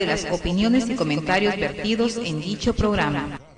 de las opiniones y comentarios vertidos en dicho programa.